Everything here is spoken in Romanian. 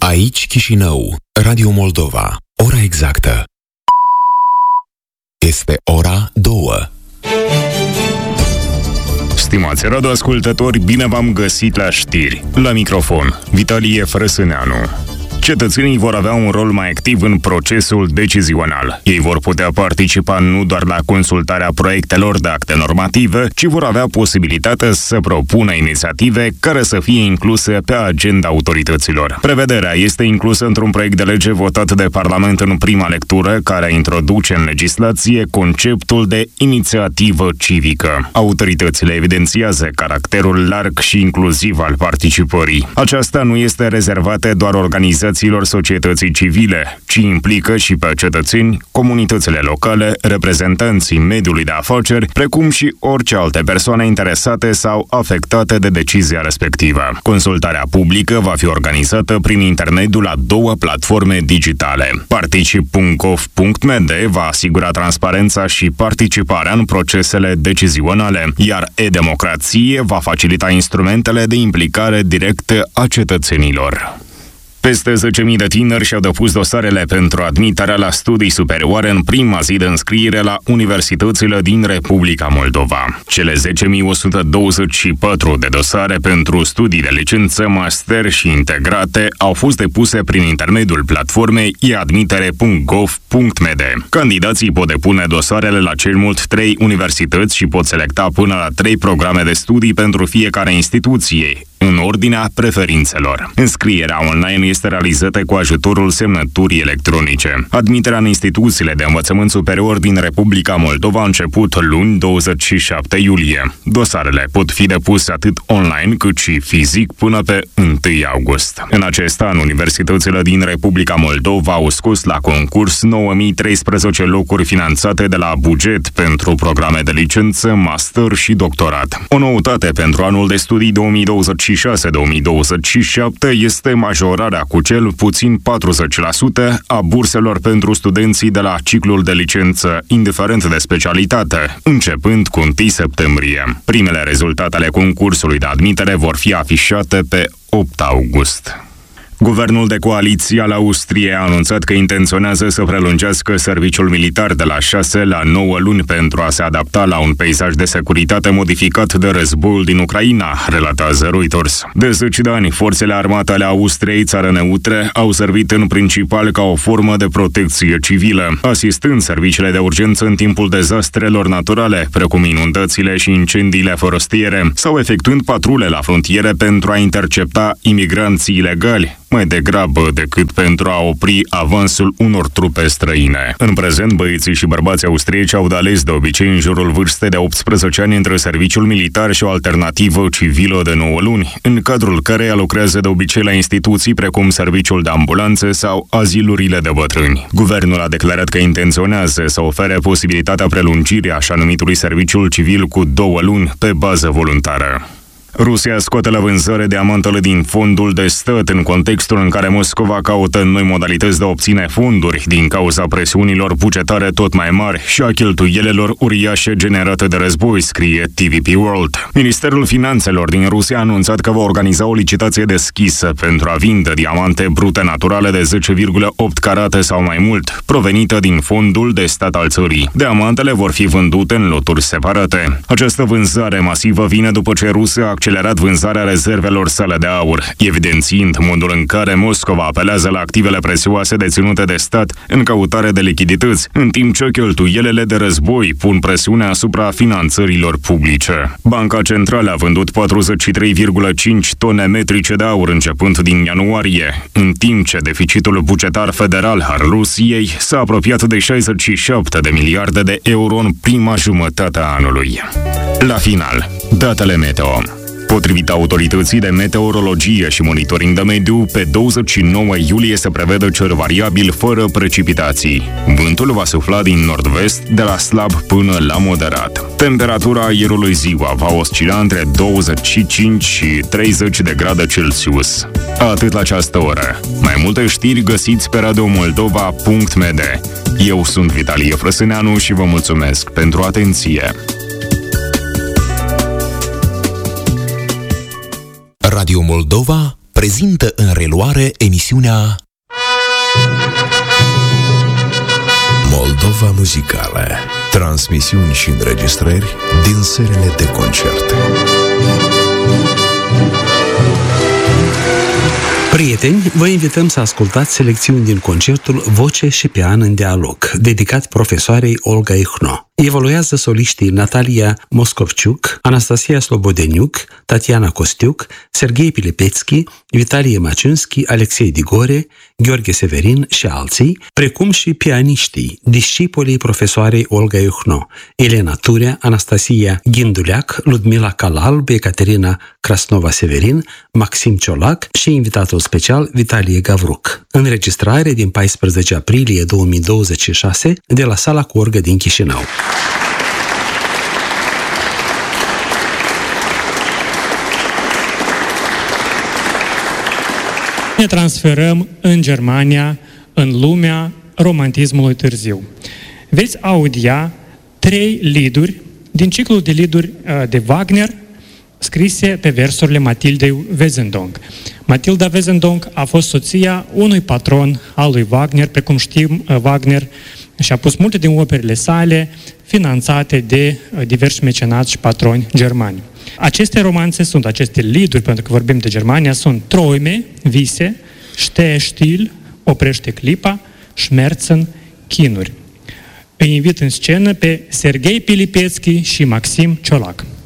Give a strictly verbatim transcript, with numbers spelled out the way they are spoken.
Aici Chișinău, Radio Moldova. Ora exactă este ora două. Stimați radioascultători, bine v-am găsit la știri. La microfon, Vitalie Frăsâneanu. Cetățenii vor avea un rol mai activ în procesul decizional. Ei vor putea participa nu doar la consultarea proiectelor de acte normative, ci vor avea posibilitatea să propună inițiative care să fie incluse pe agenda autorităților. Prevederea este inclusă într-un proiect de lege votat de Parlament în prima lectură, care introduce în legislație conceptul de inițiativă civică. Autoritățile evidențiază caracterul larg și inclusiv al participării. Aceasta nu este rezervată doar organizațiilor societății civile, ci implică și pe cetățeni, comunitățile locale, reprezentanții mediului de afaceri, precum și orice alte persoane interesate sau afectate de decizia respectivă. Consultarea publică va fi organizată prin intermediul a două platforme digitale. particip punct gov punct m d va asigura transparența și participarea în procesele decizionale, iar e-democrație va facilita instrumentele de implicare directă a cetățenilor. Peste zece mii de tineri și-au depus dosarele pentru admiterea la studii superioare în prima zi de înscriere la universitățile din Republica Moldova. Cele zece mii o sută douăzeci și patru de dosare pentru studii de licență, master și integrate au fost depuse prin intermediul platformei e admitere punct gov punct m d. Candidații pot depune dosarele la cel mult trei universități și pot selecta până la trei programe de studii pentru fiecare instituție, în ordinea preferințelor. Înscrierea online este realizată cu ajutorul semnăturii electronice. Admiterea în instituțiile de învățământ superior din Republica Moldova a început luni, douăzeci și șapte iulie. Dosarele pot fi depuse atât online cât și fizic până pe întâi august. În acest an, universitățile din Republica Moldova au scos la concurs nouă mii treisprezece locuri finanțate de la buget pentru programe de licență, master și doctorat. O noutate pentru anul de studii două mii douăzeci și șase două mii douăzeci și șapte este majorarea cu cel puțin patruzeci la sută a burselor pentru studenții de la ciclul de licență, indiferent de specialitate, începând cu întâi septembrie. Primele rezultate ale concursului de admitere vor fi afișate pe opt august. Guvernul de coaliție al Austriei a anunțat că intenționează să prelungească serviciul militar de la șase la nouă luni pentru a se adapta la un peisaj de securitate modificat de războiul din Ucraina, relatează Reuters. De zeci de ani, forțele armate ale Austriei, țară neutre, au servit în principal ca o formă de protecție civilă, asistând serviciile de urgență în timpul dezastrelor naturale, precum inundațiile și incendiile forestiere, sau efectuând patrule la frontiere pentru a intercepta imigranții ilegali, mai degrabă decât pentru a opri avansul unor trupe străine. În prezent, băieții și bărbații austrieci au de ales de obicei în jurul vârstei de optsprezece ani între serviciul militar și o alternativă civilă de nouă luni, în cadrul căreia lucrează de obicei la instituții precum serviciul de ambulanțe sau azilurile de bătrâni. Guvernul a declarat că intenționează să ofere posibilitatea prelungirii așa numitului serviciul civil cu două luni pe bază voluntară. Rusia scoate la vânzare diamantele din fondul de stat în contextul în care Moscova caută noi modalități de a obține fonduri din cauza presiunilor bugetare tot mai mari și a cheltuielilor uriașe generate de război, scrie T V P World. Ministerul Finanțelor din Rusia a anunțat că va organiza o licitație deschisă pentru a vinde diamante brute naturale de zece virgulă opt carate sau mai mult, provenite din fondul de stat al țării. Diamantele vor fi vândute în loturi separate. Această vânzare masivă vine după ce Rusia a accelerat vânzarea rezervelor sale de aur, evidențiind modul în care Moscova apelează la activele prețioase deținute de stat în căutare de lichidități, în timp ce cheltuielile de război pun presiune asupra finanțărilor publice. Banca Centrală a vândut patruzeci și trei virgulă cinci tone metrice de aur începând din ianuarie, în timp ce deficitul bugetar federal al Rusiei s-a apropiat de șaizeci și șapte de miliarde de euro în prima jumătate a anului. La final, datele meteo. Potrivit autorității de meteorologie și monitoring de mediu, pe douăzeci și nouă iulie se prevede cer variabil fără precipitații. Vântul va sufla din nord-vest de la slab până la moderat. Temperatura aerului ziua va oscila între douăzeci și cinci și treizeci de grade Celsius. Atât la această oră. Mai multe știri găsiți pe radio moldova punct m d. Eu sunt Vitalie Frăsâneanu și vă mulțumesc pentru atenție. Radio Moldova prezintă în reluare emisiunea Moldova Muzicală. Transmisiuni și înregistrări din serile de concerte. Prieteni, vă invităm să ascultați selecțiuni din concertul Voce și pian în dialog, dedicat profesoarei Olga Ihno. Evoluează soliștii Natalia Moscovciuc, Anastasia Slobodeniuc, Tatiana Costiuc, Serghei Pilipețchi, Vitalie Maciunski, Alexei Digore, Gheorghe Severin și alții, precum și pianiștii, discipolii profesoarei Olga Ihno, Elena Turea, Anastasia Ghinduleac, Ludmila Calalb, Ecaterina Krasnova-Severin, Maxim Ciolac și invitatul special Vitalie Gavruc. Înregistrare din paisprezece aprilie două mii douăzeci și șase de la Sala cu orgă din Chișinău. Ne transferăm în Germania, în lumea romantismului târziu. Veți audia trei lieduri din ciclul de lieduri de Wagner scrise pe versurile Matildei Wesendonck. Matilda Wesendonck a fost soția unui patron al lui Wagner. Precum știm, Wagner și-a pus multe din operele sale finanțate de diversi mecenați și patroni germani. Aceste romanțe sunt, aceste lieduri, pentru că vorbim de Germania, sunt Träume, vise, Steh still, oprește clipa, Schmerzen, chinuri. Îi invit în scenă pe Serghei Pilipețchi și Maxim Ciolac.